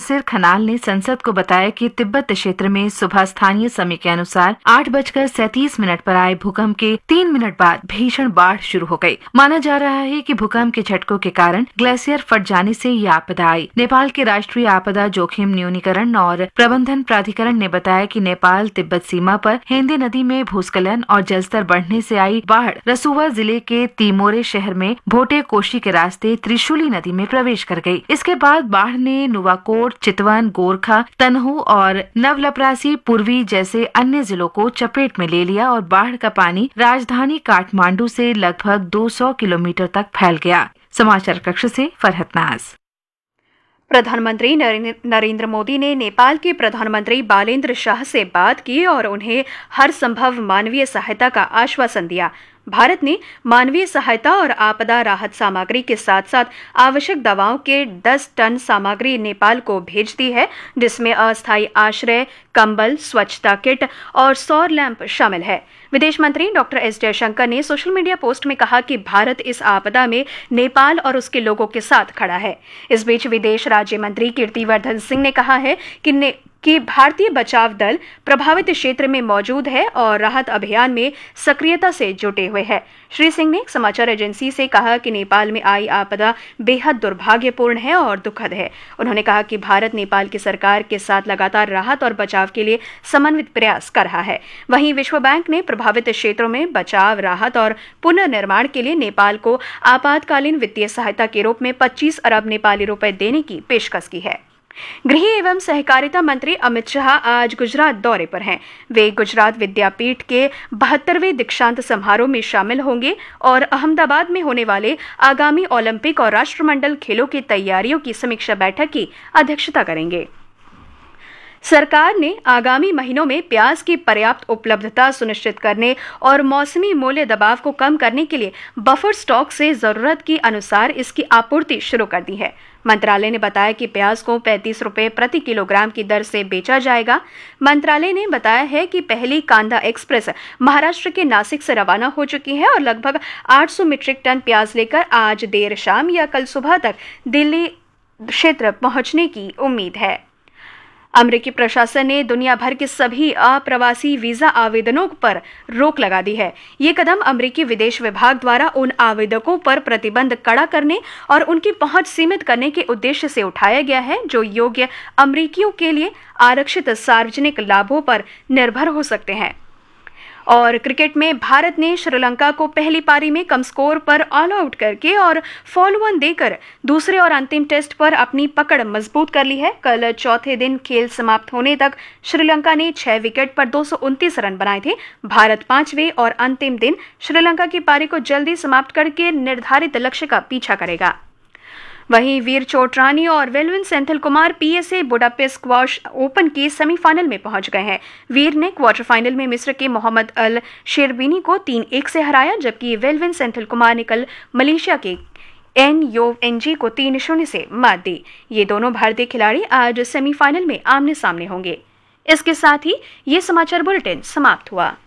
मुदस्सिर खनाल ने संसद को बताया कि तिब्बत क्षेत्र में सुबह स्थानीय समय के अनुसार 8:37 पर आए भूकंप के 3 मिनट बाद भीषण बाढ़ शुरू हो गई। माना जा रहा है कि भूकंप के झटकों के कारण ग्लेशियर फट जाने से ये आपदा आई। नेपाल के राष्ट्रीय आपदा जोखिम न्यूनीकरण और प्रबंधन प्राधिकरण ने बताया कि नेपाल तिब्बत सीमा पर हेंदे नदी में भूस्खलन और जलस्तर बढ़ने से आई बाढ़ रसुवा जिले के तिमोरे शहर में भोटे कोशी के रास्ते त्रिशूली नदी में प्रवेश कर गई। इसके बाद बाढ़ ने नुवाकोट, चितवन, गोरखा, तनहू और नवलपरासी पूर्वी जैसे अन्य जिलों को चपेट में ले लिया और बाढ़ का पानी राजधानी काठमांडू से लगभग 200 किलोमीटर तक फैल गया। समाचार कक्ष से फरहत नाज। प्रधानमंत्री नरेंद्र मोदी ने नेपाल के प्रधानमंत्री बालेन्द्र शाह से बात की और उन्हें हर संभव मानवीय सहायता का आश्वासन दिया। भारत ने मानवीय सहायता और आपदा राहत सामग्री के साथ साथ आवश्यक दवाओं के 10 टन सामग्री नेपाल को भेज दी है, जिसमें अस्थायी आश्रय, कंबल, स्वच्छता किट और सौर लैंप शामिल है। विदेश मंत्री डॉक्टर एस जयशंकर ने सोशल मीडिया पोस्ट में कहा कि भारत इस आपदा में नेपाल और उसके लोगों के साथ खड़ा है। इस बीच विदेश राज्य मंत्री कीर्तिवर्धन सिंह ने कहा है कि भारतीय बचाव दल प्रभावित क्षेत्र में मौजूद है और राहत अभियान में सक्रियता से जुटे हुए हैं। श्री सिंह ने समाचार एजेंसी से कहा कि नेपाल में आई आपदा बेहद दुर्भाग्यपूर्ण है और दुखद है। उन्होंने कहा कि भारत नेपाल की सरकार के साथ लगातार राहत और बचाव के लिए समन्वित प्रयास कर रहा है। वहीं विश्व बैंक ने प्रभावित क्षेत्रों में बचाव, राहत और पुनर्निर्माण के लिए नेपाल को आपातकालीन वित्तीय सहायता के रूप में 25 अरब नेपाली रुपए देने की पेशकश की है। गृह एवं सहकारिता मंत्री अमित शाह आज गुजरात दौरे पर हैं। वे गुजरात विद्यापीठ के 72वें दीक्षांत समारोह में शामिल होंगे और अहमदाबाद में होने वाले आगामी ओलंपिक और राष्ट्रमंडल खेलों की तैयारियों की समीक्षा बैठक की अध्यक्षता करेंगे। सरकार ने आगामी महीनों में प्याज की पर्याप्त उपलब्धता सुनिश्चित करने और मौसमी मूल्य दबाव को कम करने के लिए बफर स्टॉक से जरूरत के अनुसार इसकी आपूर्ति शुरू कर दी है। मंत्रालय ने बताया कि प्याज को 35 रुपए प्रति किलोग्राम की दर से बेचा जाएगा। मंत्रालय ने बताया है कि पहली कांदा एक्सप्रेस महाराष्ट्र के नासिक से रवाना हो चुकी है और लगभग 800 मीट्रिक टन प्याज लेकर आज देर शाम या कल सुबह तक दिल्ली क्षेत्र पहुंचने की उम्मीद है। अमेरिकी प्रशासन ने दुनिया भर के सभी अप्रवासी वीजा आवेदनों पर रोक लगा दी है। ये कदम अमेरिकी विदेश विभाग द्वारा उन आवेदकों पर प्रतिबंध कड़ा करने और उनकी पहुंच सीमित करने के उद्देश्य से उठाया गया है, जो योग्य अमेरिकियों के लिए आरक्षित सार्वजनिक लाभों पर निर्भर हो सकते हैं। और क्रिकेट में भारत ने श्रीलंका को पहली पारी में कम स्कोर पर ऑल आउट करके और फॉलो-ऑन देकर दूसरे और अंतिम टेस्ट पर अपनी पकड़ मजबूत कर ली है। कल चौथे दिन खेल समाप्त होने तक श्रीलंका ने 6 विकेट पर 229 रन बनाए थे। भारत 5वें और अंतिम दिन श्रीलंका की पारी को जल्दी समाप्त करके निर्धारित लक्ष्य का पीछा करेगा। वहीं वीर चोटरानी और वेलविन Senthil Kumar PSA Budapest squash open के सेमीफाइनल में पहुंच गए हैं। वीर ने क्वार्टर फाइनल में मिस्र के मोहम्मद अल शेरबिनी को 3-1 से हराया, जबकि वेलविन सेंथिल कुमार ने कल मलेशिया के एनयोएनजी को 3-0 से मात दी। ये दोनों भारतीय खिलाड़ी आज सेमीफाइनल में आमने सामने होंगे। इसके साथ ही ये समाचार बुलेटिन समाप्त हुआ।